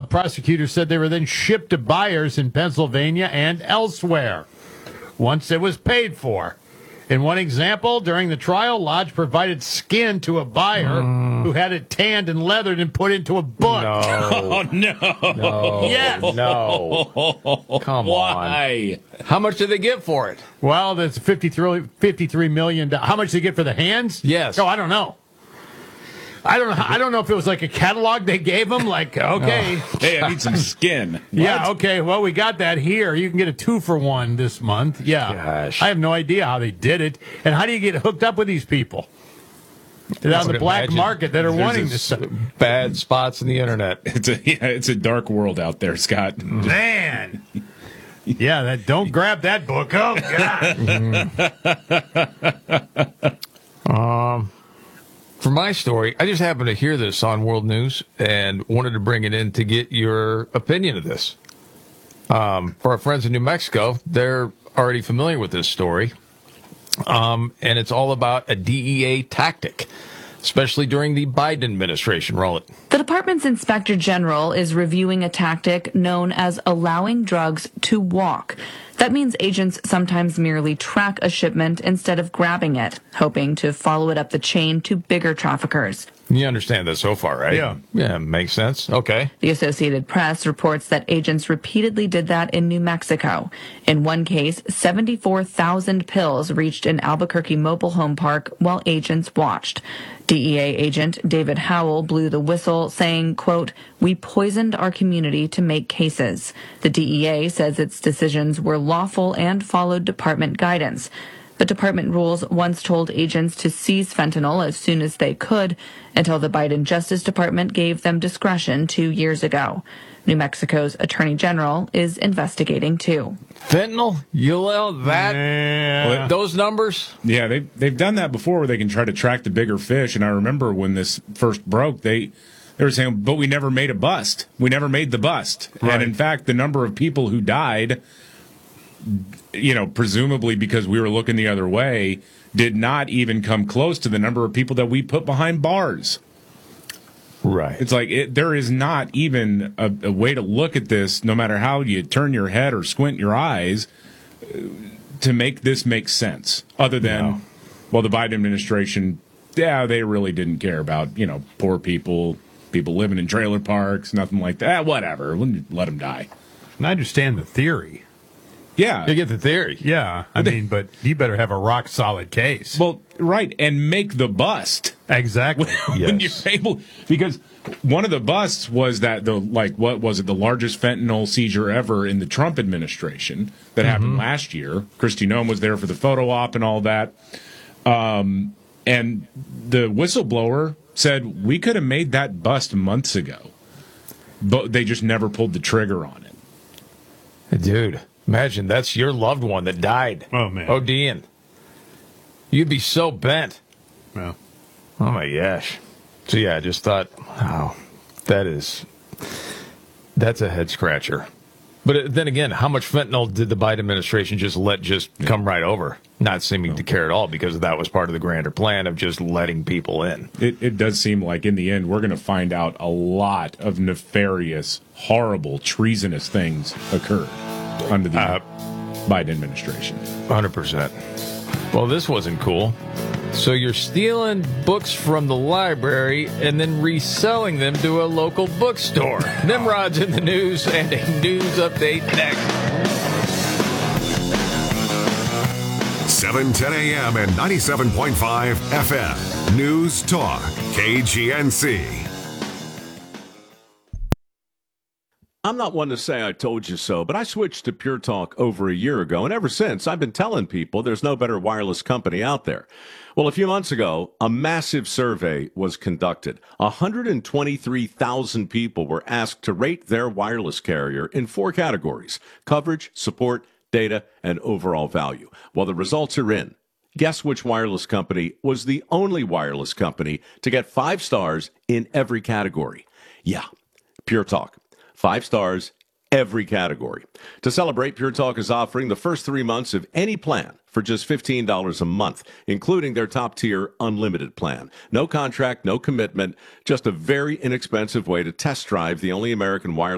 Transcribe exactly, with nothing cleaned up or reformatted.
prosecutors said they were then shipped to buyers in Pennsylvania and elsewhere once it was paid for. In one example, during the trial, Lodge provided skin to a buyer mm. who had it tanned and leathered and put into a book. No. Oh, no. No. Yes. No. Come Why? on. How much did they get for it? Well, that's fifty-three million dollars. How much did they get for the hands? Yes. Oh, I don't know. I don't know. I don't know if it was like a catalog they gave them. Like, okay, oh. Hey, I need some skin. What? Yeah, okay. Well, we got that here. You can get a two for one this month. Yeah, Gosh. I have no idea how they did it, and how do you get hooked up with these people on the black market that are wanting this stuff? Bad spots in the internet. It's a yeah, it's a dark world out there, Scott. Man. Yeah, that don't grab that book. Oh God. um. For my story, I just happened to hear this on World News and wanted to bring it in to get your opinion of this. Um, for our friends in New Mexico, they're already familiar with this story. Um, and it's all about a D E A tactic, especially during the Biden administration. Roll it. The department's inspector general is reviewing a tactic known as allowing drugs to walk. That means agents sometimes merely track a shipment instead of grabbing it, hoping to follow it up the chain to bigger traffickers. You understand that so far, right? Yeah. Yeah, makes sense. Okay. The Associated Press reports that agents repeatedly did that in New Mexico. In one case, seventy-four thousand pills reached an Albuquerque mobile home park while agents watched. D E A agent David Howell blew the whistle, saying, quote, "We poisoned our community to make cases." The D E A says its decisions were lawful and followed department guidance. The department rules once told agents to seize fentanyl as soon as they could, until the Biden Justice Department gave them discretion two years ago. New Mexico's Attorney General is investigating, too. Fentanyl? You allow that? Yeah. Those numbers? Yeah, they they've done that before where they can try to track the bigger fish. And I remember when this first broke, they they were saying, but we never made a bust. We never made the bust. Right. And in fact, the number of people who died, you know, presumably because we were looking the other way, did not even come close to the number of people that we put behind bars. Right. It's like it, there is not even a, a way to look at this, no matter how you turn your head or squint your eyes, uh, to make this make sense. Other than, No. well, the Biden administration, yeah, they really didn't care about, you know, poor people, people living in trailer parks, nothing like that. Whatever. Let them die. And I understand the theory. Yeah. You get the theory. Yeah, I mean, but you better have a rock solid case. Well, right, and make the bust. Exactly. When Yes. you're able, because one of the busts was that the like what was it the largest fentanyl seizure ever in the Trump administration that Mm-hmm. happened last year. Kristi Noem was there for the photo op and all that, um, and the whistleblower said we could have made that bust months ago, but they just never pulled the trigger on it. Dude, imagine that's your loved one that died. Oh, man. ODing. You'd be so bent. Well, Oh, my gosh. So, yeah, I just thought, wow, that is, that's a head scratcher. But uh, then again, how much fentanyl did the Biden administration just let just come right over? Not seeming to care at all, because that was part of the grander plan of just letting people in. It, it does seem like in the end we're going to find out a lot of nefarious, horrible, treasonous things occurred under the Uh, Biden administration. one hundred percent. Well, this wasn't cool. So you're stealing books from the library and then reselling them to a local bookstore. Nimrod's in the news and a news update next. seven ten a.m. and ninety-seven point five F M. News Talk, K G N C. I'm not one to say I told you so, but I switched to Pure Talk over a year ago, and ever since, I've been telling people there's no better wireless company out there. Well, a few months ago, a massive survey was conducted. one hundred twenty-three thousand people were asked to rate their wireless carrier in four categories: coverage, support, data, and overall value. Well, the results are in. Guess which wireless company was the only wireless company to get five stars in every category? Yeah, Pure Talk. Five stars, every category. To celebrate, Pure Talk is offering the first three months of any plan for just fifteen dollars a month, including their top-tier unlimited plan. No contract, no commitment, just a very inexpensive way to test drive the only American wireless